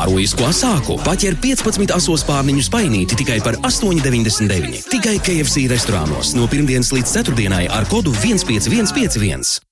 Heroisku sāku paķer 15 asos pārniņu spainīti tikai par 8,99. Tikai KFC restorānos no pirmdienas līdz ceturtdienai ar kodu 15151.